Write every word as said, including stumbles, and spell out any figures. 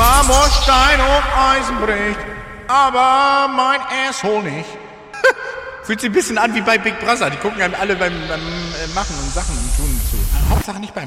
Marmorstein und Eisen bricht, aber mein Asshole nicht. Fühlt sich ein bisschen an wie bei Big Brother. Die gucken einem alle beim, beim äh, Machen und Sachen und Tun zu. Hauptsache nicht beim